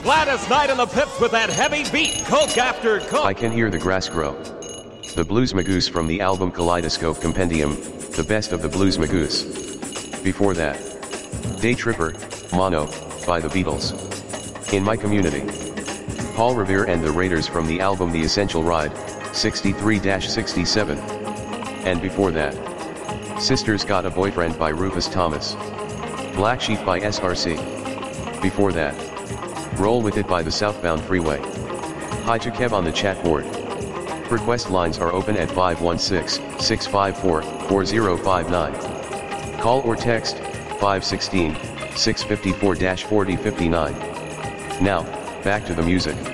Gladys Knight and the Pips with that heavy beat, Coke after Coke. I Can Hear the Grass Grow. The Blues Magoose from the album Kaleidoscope Compendium, the best of the Blues Magoose. Before that, Day Tripper, Mono, by the Beatles. In My Community. Paul Revere and the Raiders from the album The Essential Ride, 63-67. And before that, Sister's Got a Boyfriend by Rufus Thomas. Black Sheep by SRC. Before that, Roll With It by the Southbound Freeway. Hi to Kev on the chat board. Request lines are open at 516-654-4059. Call or text, 516-654-4059. Now, back to the music.